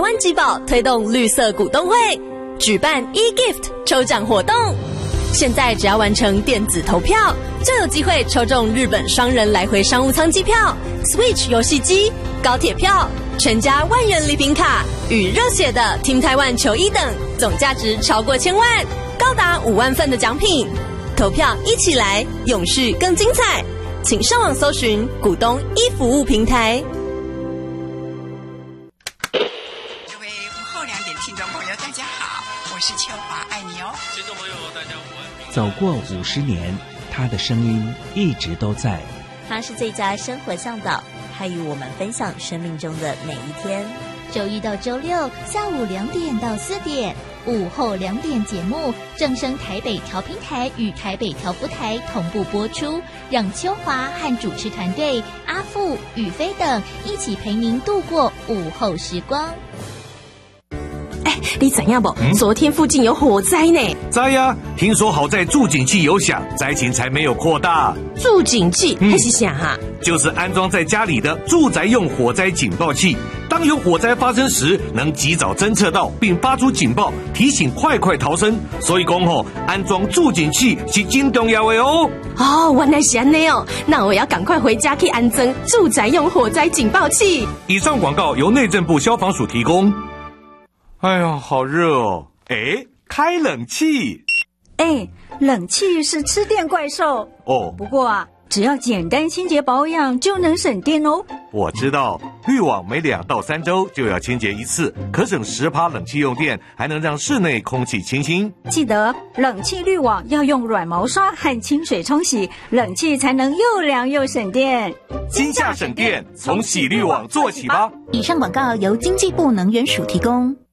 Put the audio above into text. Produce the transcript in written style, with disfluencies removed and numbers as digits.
湾集宝推动绿色股东会，举办 e-gift 抽奖活动。现在只要完成电子投票，就有机会抽中日本双人来回商务舱机票、Switch 游戏机、高铁票、全家万元礼品卡与热血的 Team Taiwan 球衣等，总价值超过1000万，高达5万份的奖品。投票一起来，永续更精彩！请上网搜寻股东一服务平台。 各位午后2点听众朋友，大家好，我是秋华，爱你哦。 听众朋友，大家午安。 走过50年，他的声音一直都在。 他是最佳生活向导，他与我们分享生命中的每一天。 周一到周六下午2点到4点，午后2点节目正声台北调频台与台北调布台同步播出，让秋华和主持团队阿富、宇飞等一起陪您度过午后时光。 你怎样不？昨天附近有火灾呢。 灾呀！听说好在住警器有响，灾情才没有扩大。 住警器还是啥哈？ 就是安装在家里的住宅用火灾警报器，当有火灾发生时，能及早侦测到并发出警报，提醒快逃生。所以讲安装住警器是真重要的哦。 原来是这样哦，那我要赶快回家去安装住宅用火灾警报器。 以上广告由内政部消防署提供。哎呀，好热哦！开冷气。 冷气是吃电怪兽哦。不过只要简单清洁保养就能省电哦。 我知道，滤网每2到3周就要清洁一次，可省10%冷气用电，还能让室内空气清新。 记得冷气滤网要用软毛刷和清水冲洗，冷气才能又凉又省电。 今夏省电，从洗滤网做起吧。 以上广告由经济部能源署提供。